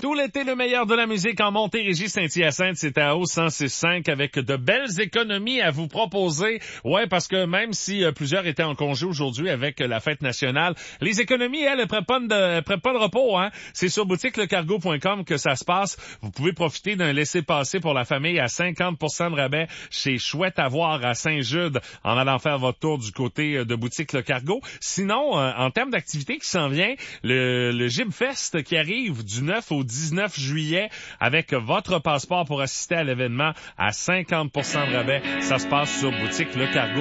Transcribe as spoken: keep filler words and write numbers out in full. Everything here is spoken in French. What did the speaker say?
Tout l'été, le meilleur de la musique en Montérégie, Saint-Hyacinthe, c'est à O cent six cinq avec de belles économies à vous proposer. Ouais, parce que même si euh, plusieurs étaient en congé aujourd'hui avec euh, la fête nationale, les économies, elles, elles prennent pas de, prennent pas de repos, hein. C'est sur boutique le cargo point com que ça se passe. Vous pouvez profiter d'un laissez-passer pour la famille à cinquante pour cent de rabais chez Chouette à voir à Saint-Jude en allant faire votre tour du côté de boutique Le Cargo. Sinon, euh, en termes d'activité qui s'en vient, le, le Gymfest qui arrive du neuf au dix-neuf juillet avec votre passeport pour assister à l'événement à cinquante pour cent de rabais. Ça se passe sur boutique Le Cargo.